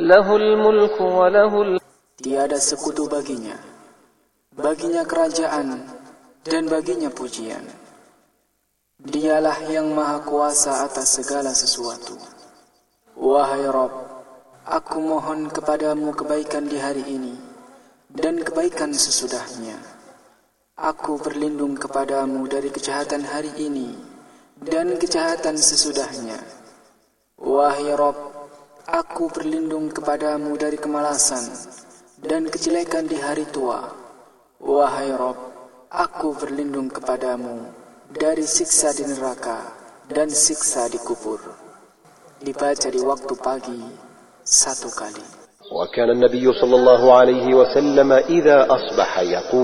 Lahul mulku wa lahul. Tiada sekutu baginya. Baginya kerajaan dan baginya pujian. Dialah yang maha kuasa atas segala sesuatu. Wahai Rabb, aku mohon kepadamu kebaikan di hari ini dan kebaikan sesudahnya. Aku berlindung kepadamu dari kejahatan hari ini dan kejahatan sesudahnya. Wahai Rabb, aku berlindung kepadamu dari kemalasan dan kejelekan di hari tua. Wahai Rabb, aku berlindung kepadamu dari siksa di neraka dan siksa di kubur. Dibaca di waktu pagi 1 kali. وكان النبي صلى الله عليه وسلم إذا أصبح يقول